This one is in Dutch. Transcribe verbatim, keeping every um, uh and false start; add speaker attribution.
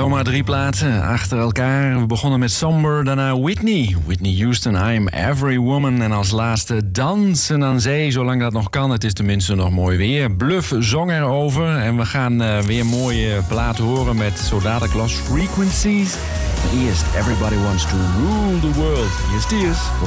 Speaker 1: zomaar drie platen achter elkaar. We begonnen met Somber, daarna Whitney. Whitney Houston, I'm Every Woman. En als laatste Dansen aan Zee, zolang dat nog kan. Het is tenminste nog mooi weer. Bluff zong erover. En we gaan uh, weer mooie platen horen met zo dadelijk Lost Frequencies. Eerst Everybody Wants to Rule the World. Hier is Tears.